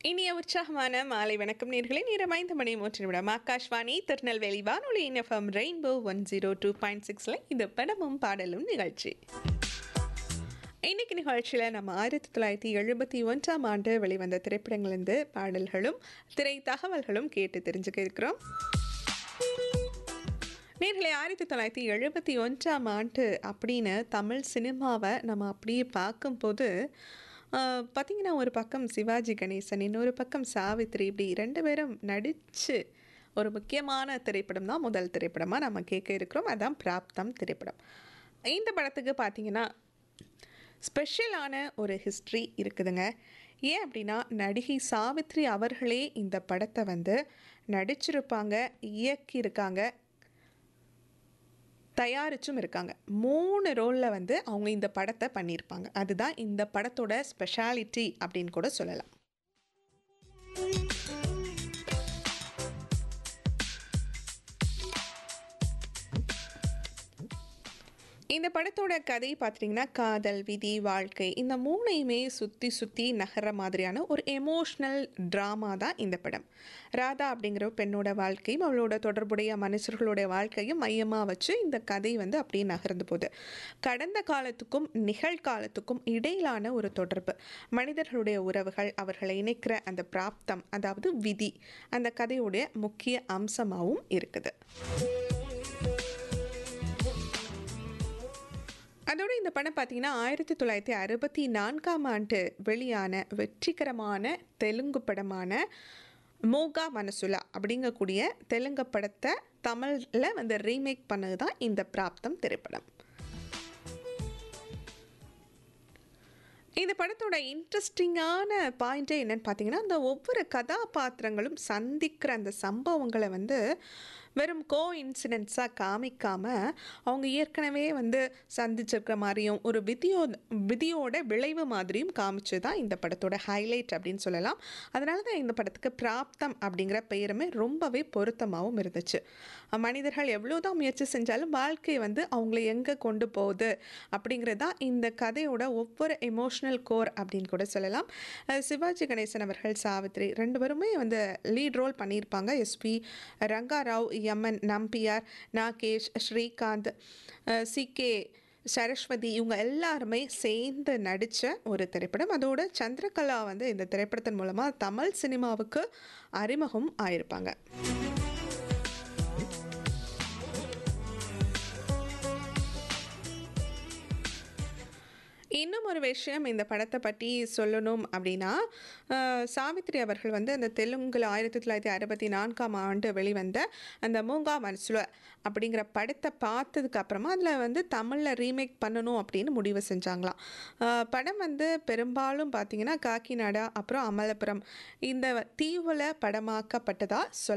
இனிய உற்சாகமான மாலை வணக்கம் நேர்களே. நேரம் 5 மணி 3 நிமிடம். ஆகாஷ்வாணி திருநெல்வேலி வானொலி எஃப்எம் ரெயின்போ 102.6ல இது படமும் பாடலும் நிகழ்ச்சி. இன்னைக்கு நிகழ்ச்சியில் நம்ம 1971ஆம் ஆண்டு வெளிவந்த திரைப்படங்களிலிருந்து பாடல்களும் திரை தகவல்களும் கேட்டு தெரிஞ்சுக்க இருக்கிறோம். நேர்களே, 1971ஆம் ஆண்டு அப்படின்னு தமிழ் சினிமாவை நம்ம அப்படியே பார்க்கும்போது பார்த்தீங்கன்னா, ஒரு பக்கம் சிவாஜி கணேசன், இன்னொரு பக்கம் சாவித்ரி, இப்படி 2 பேரும் நடித்து ஒரு முக்கியமான திரைப்படம் தான் முதல் திரைப்படமாக நம்ம கேட்க இருக்கிறோம். அதான் பிராப்தம் திரைப்படம். இந்த படத்துக்கு பார்த்தீங்கன்னா ஸ்பெஷலான ஒரு ஹிஸ்ட்ரி இருக்குதுங்க. ஏன் அப்படின்னா, நடிகை சாவித்ரி அவர்களே இந்த படத்தை வந்து நடிச்சிருப்பாங்க, இயக்கியிருக்காங்க, தயாரிச்சும் இருக்காங்க. 3 ரோலில் வந்து அவங்க இந்த படத்தை பண்ணியிருப்பாங்க. அதுதான் இந்த படத்தோட ஸ்பெஷாலிட்டி அப்படின்னு கூட சொல்லலாம். இந்த படத்தோட கதை பார்த்தீங்கன்னா, காதல், விதி, வாழ்க்கை இந்த 3யுமே சுற்றி நகர மாதிரியான ஒரு எமோஷ்னல் ட்ராமா தான் இந்த படம். ராதா அப்படிங்கிற பெண்ணோட வாழ்க்கையும் அவளோட தொடர்புடைய மனுஷர்களுடைய வாழ்க்கையும் மையமாக வச்சு இந்த கதை வந்து அப்படியே நகர்ந்து போகுது. கடந்த காலத்துக்கும் நிகழ்காலத்துக்கும் இடையிலான ஒரு தொடர்பு, மனிதர்களுடைய உறவுகள், அவர்களை இணைக்கிற அந்த பிராப்தம், அதாவது விதி, அந்த கதையுடைய முக்கிய அம்சமாகவும் இருக்குது. அதோடு இந்த படம் பார்த்தீங்கன்னா 1964ஆம் ஆண்டு வெளியான வெற்றிகரமான தெலுங்கு படமான மோகா மனசுலா அப்படிங்கக்கூடிய தெலுங்கு படத்தை தமிழில் வந்து ரீமேக் பண்ணது தான் இந்த பிராப்தம் திரைப்படம். இந்த படத்தோட இன்ட்ரெஸ்டிங்கான பாயிண்ட்டே என்னன்னு பார்த்தீங்கன்னா, அந்த ஒவ்வொரு கதாபாத்திரங்களும் சந்திக்கிற அந்த சம்பவங்களை வந்து வெறும் இன்சிடென்ட்ஸாக காமிக்காமல் அவங்க ஏற்கனவே வந்து சந்திச்சிருக்கிற மாதிரியும் ஒரு விதியோட விளைவு மாதிரியும் காமிச்சு தான் இந்த படத்தோட ஹைலைட் அப்படின்னு சொல்லலாம். அதனால தான் இந்த படத்துக்கு பிராப்தம் அப்படிங்கிற பெயருமே ரொம்பவே பொருத்தமாகவும் இருந்துச்சு. மனிதர்கள் எவ்வளோதான் முயற்சி செஞ்சாலும் வாழ்க்கை வந்து அவங்கள எங்கே கொண்டு போகுது அப்படிங்கிறது தான் இந்த கதையோட ஒவ்வொரு எமோஷ்னல் கோர் அப்படின்னு கூட சொல்லலாம். சிவாஜி கணேசன் அவர்கள், சாவித்ரி 2 பேருமே வந்து லீட் ரோல் பண்ணியிருப்பாங்க. எஸ்பி ரங்காராவ், எம்என் நம்பியார், நாகேஷ், ஸ்ரீகாந்த், சிகே சரஸ்வதி, இவங்க எல்லாருமே சேர்ந்து நடித்த ஒரு திரைப்படம். அதோட சந்திரகலா வந்து இந்த திரைப்படத்தின் மூலமாக தமிழ் சினிமாவுக்கு அறிமுகம் ஆயிருப்பாங்க. இன்னும் ஒரு விஷயம் இந்த படத்தை பற்றி சொல்லணும் அப்படின்னா, சாவித்ரி அவர்கள் வந்து அந்த தெலுங்கில் 1964ஆம் ஆண்டு வெளிவந்த அந்த மூங்கா மனசுல அப்படிங்கிற படத்தை பார்த்ததுக்கு அப்புறமா அதில் வந்து தமிழில் ரீமேக் பண்ணணும் அப்படின்னு முடிவு செஞ்சாங்களாம். படம் வந்து பெரும்பாலும் பார்த்திங்கன்னா காக்கிநாடா அப்புறம் அமலபுரம் இந்த தீவில் படமாக்கப்பட்டதாக